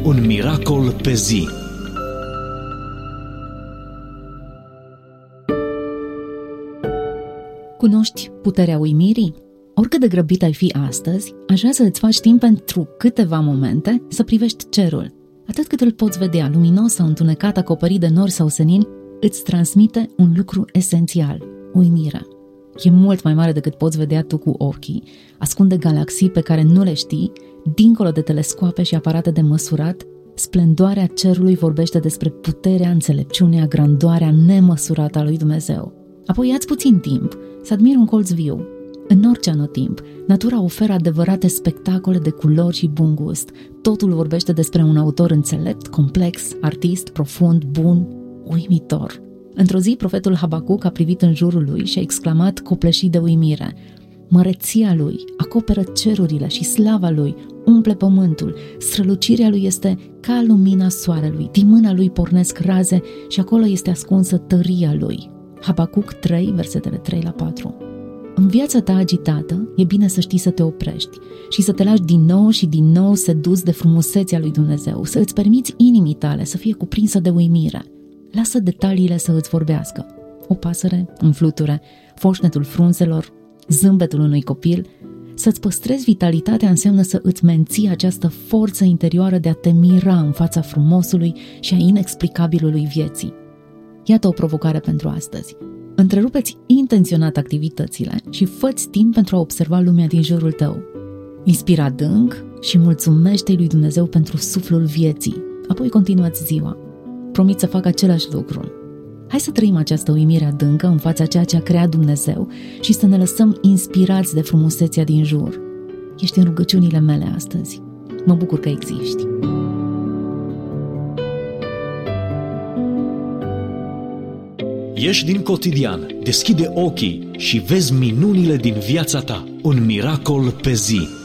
Un miracol pe zi. Cunoști puterea uimirii? Oricât de grăbit ai fi astăzi, aș vrea să îți faci timp pentru câteva momente să privești cerul. Atât cât îl poți vedea, luminos sau întunecat, acoperit de nori sau senini, îți transmite un lucru esențial, uimirea. E mult mai mare decât poți vedea tu cu ochii, ascunde galaxii pe care nu le știi, dincolo de telescoape și aparate de măsurat. Splendoarea cerului vorbește despre puterea, înțelepciunea, grandoarea nemăsurată a lui Dumnezeu. Apoi ia-ți puțin timp să admiri un colț viu. În orice anotimp, natura oferă adevărate spectacole de culori și bun gust. Totul vorbește despre un autor înțelept, complex, artist, profund, bun, uimitor. Într-o zi, profetul Habacuc a privit în jurul lui și a exclamat copleșit de uimire: măreția lui acoperă cerurile și slava lui umple pământul. Strălucirea lui este ca lumina soarelui. Din mâna lui pornesc raze și acolo este ascunsă tăria lui. Habacuc 3, versetele 3 la 4. În viața ta agitată, e bine să știi să te oprești și să te lași din nou și din nou sedus de frumusețea lui Dumnezeu, să îți permiți inimii tale să fie cuprinsă de uimire. Lasă detaliile să îți vorbească. O pasăre, un fluture, foșnetul frunzelor, zâmbetul unui copil. Să-ți păstrezi vitalitatea înseamnă să îți menții această forță interioară de a te mira în fața frumosului și a inexplicabilului vieții. Iată o provocare pentru astăzi. Întrerupeți intenționat activitățile și fă-ți timp pentru a observa lumea din jurul tău. Inspira adânc și mulțumește-i lui Dumnezeu pentru suflul vieții. Apoi continuă-ți ziua. Promit să fac același lucru. Hai să trăim această uimire adâncă în fața ceea ce a creat Dumnezeu și să ne lăsăm inspirați de frumusețea din jur. Ești în rugăciunile mele astăzi. Mă bucur că existi. Ieși din cotidian, deschide ochii și vezi minunile din viața ta. Un miracol pe zi.